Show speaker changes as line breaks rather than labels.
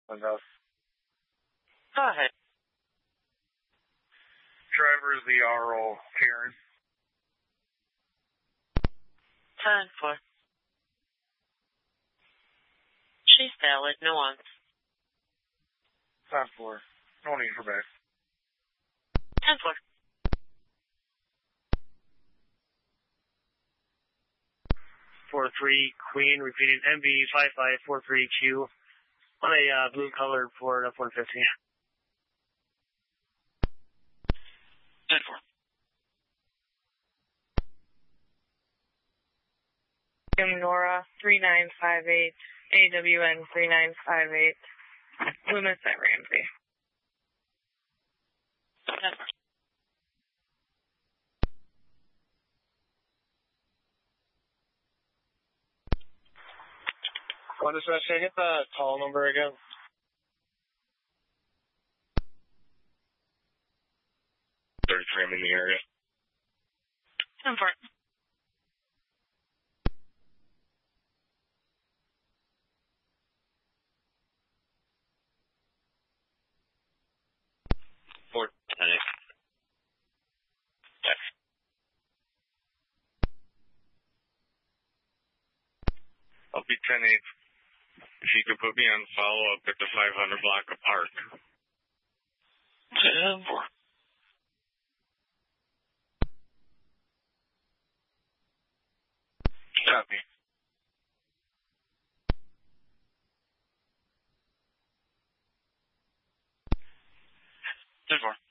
Enough.
Go ahead.
Driver is the RO, Karen.
10-4. She's valid, nuance.
10-4. No need for back.
10-4.
(4-3) Queen, repeating MB5543Q on a blue colored Ford F-150.
10-4. Nora 3958, AWN 3958, Loomis at Ramsey. 10-4.
What is that? Hit the call number again.
33, I'm in the area.
10-4.
I'll be 10-8. If you could put me on follow-up at the 500 block of Park.
10-4.
Copy.
10-4.